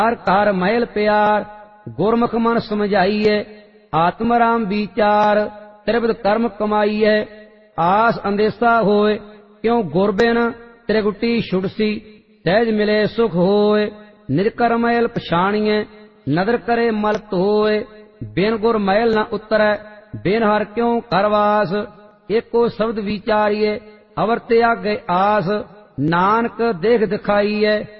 हर कर महल प्यार, गुरमुख मन समझाइए। आत्म राम विचार, त्रिविध कर्म कमाइए। आस अंदेशा होए, क्यों गुर बिन त्रिगुटी छुड़सी। सहज मिले सुख होए, निज कर महल पछाणिए। नदर करे मल धोए, बिन गुर महल न उतरै। बिन हर क्यों करवास, एको शब्द विचारिए। अवर त्यागे आस, नानक देख दिखाइए।